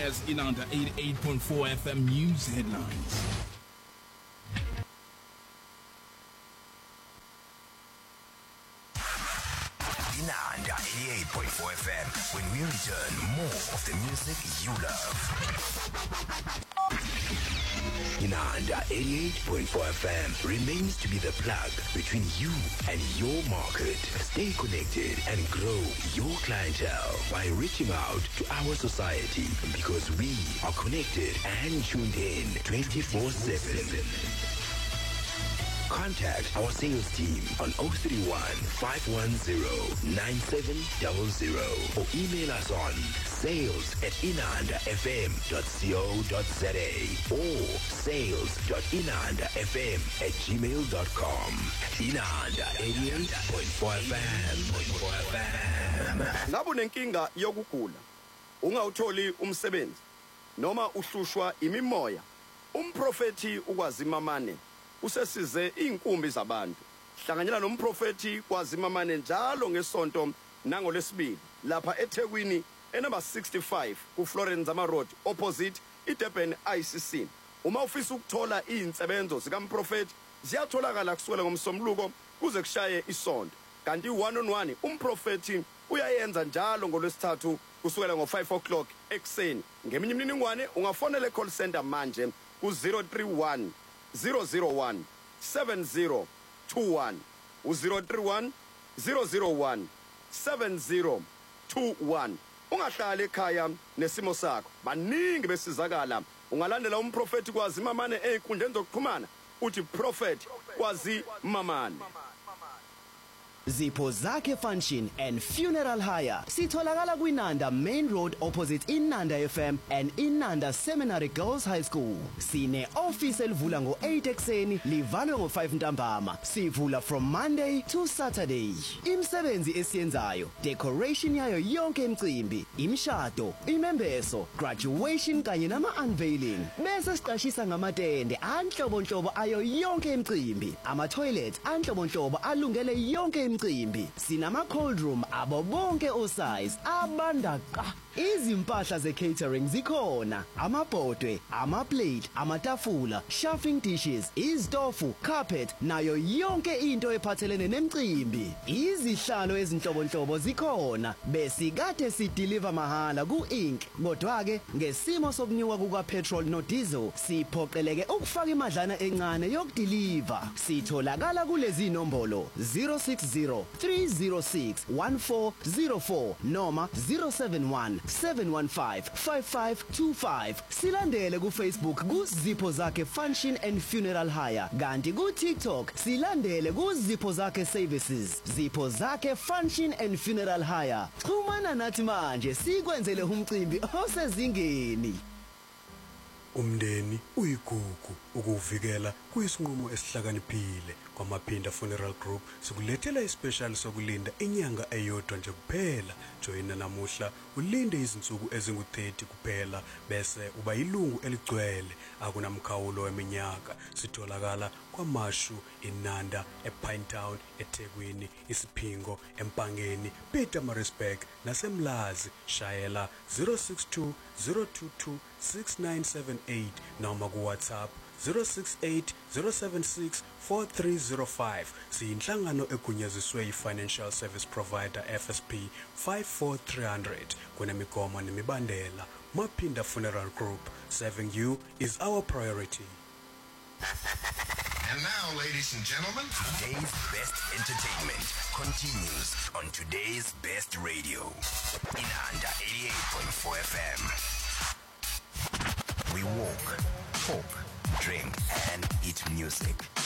Here's Inanda 88.4 FM News headlines. Inanda 88.4 FM. When we return, more of the music you love. Inanda 88.4 FM remains to be the plug between you and your market. Stay connected and grow your clientele by reaching out to our society, because we are connected and tuned in 24/7. Contact our sales team on 031 510 9700 or email us on sales@inandafm.co.za or sales.inandafm@gmail.com. Inanda 88.4 FM. Ngabe unenkinga yokugula, ungawutholi umsebenzi noma uhlushwa imimoya, umprofeti ukwazimamane usesize inkumbi zabantu. Hlanganyela nomprofeti kwaZimamane njalo ngesonto nangoLesibili lapha eThekwini enumber 65 kuFlorence Zama Road opposite iDurban ICC. Uma ufisa ukuthola izinsebenzo zikaMprofeti ziyatholakala kusukela ngomsombuluko kuze kushaye isonto. Kanti 1-on-1 umprofeti uyayenza njalo ngoLwesithathu kusukela ngo5 o'clock ekseni. Ngeminye imininingwane ungafonela e-call center manje ku 031 7021 u031 001 7021. Ungahlala ekhaya nesimo sakho. Baningi besizakala. Ungalandela umprofeti kwaZimamane einkundleni zokuxhumana uthi Prophet kwaZimamane. Zipho Zakhe Function and Funeral Hire. Sitholakala kwiNanda Main Road opposite Inanda FM and Inanda Seminary Girls High School. Sine office elivula ngo8 ekseni livalwe ngo5 ntambama. Sivula from Monday to Saturday. Imsebenzi esiyenzayo, decoration yayo yonke imicimbi, imishado, imembeso, graduation kanye nama unveiling. Bese siqashisa ngamatende anhlobonhlobo ayo yonke imicimbi. Ama toilet anhlobonhlobo alungele yonke imicimbi. Sinama cold room abo bonke osize abandaqa. Izimpahla ze catering zikhona, amabhodwe, ama plate, amatafula, chafing dishes, izitofu, carpet nayo yonke into ephathelene nemicimbi. Izihlalo ezinhlobonhlobo zikhona, bese kade sideliver mahala ku-Inc. Kodwa ke ngesimo sokunyuka kuka petrol no diesel siphoqeleke ukufaka imadlana encane yokudeliver. Sitholakala kulezi nombolo 060 306 1404 noma 071 715 5525. Silandele ku Facebook ku Zipho Zakhe Function and Funeral Hire. Kanti ku TikTok silandele ku Zipho Zakhe Services. Zipho Zakhe Function and Funeral Hire. Xhumana nathi manje sikwenzele umcimbi osezingeni. Umndeni uyigugu, ukuvikela kuyisinqumo esihlakaniphile. KwaMaphinda Funeral Group sikulethela ispecial sokulinda inyanga eyodwa nje kuphela. Joina namuhla ulinde izinsuku ezingu30 kuphela bese uba yilungu eligcwele. Akunamkhawulo weminyaka. Sitholakala kwaMashu, Inanda, ePinetown, eThekwini, iSiphingo, eMpangeni, Pietermaritzburg naseMlazi. Shayela 062 022 6978 noma ku WhatsApp 068 076 4305. Siyinhlangano egunyaziswe yi-Financial Service Provider FSP 54300. Kunemigomo nemibandela. Maphinda Funeral Group, serving you is our priority. And now, ladies and gentlemen, today's best entertainment continues on today's best radio. Inanda 88.4 FM. We walk, talk, drink, and eat music.